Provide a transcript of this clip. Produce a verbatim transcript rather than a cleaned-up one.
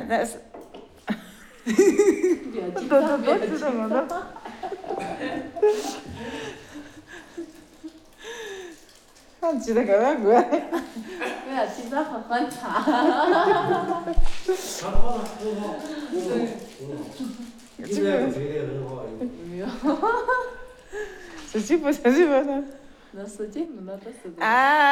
看，但是。 都都都知道吗？都。俺记得个外国。 我要提早喝喝茶。 茶好了，很好，很好，很好。你这个吹得很好。 没有。 自己不自己不能。 那是节目那都是。 啊。